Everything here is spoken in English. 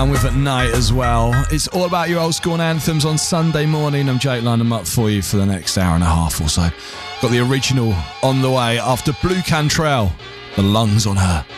down with at night as well. It's all about your old school anthems on Sunday morning. I'm Jake lining them up for you for the next hour and a half or so. Got the original on the way after Blue Cantrell, The Lungs on Her.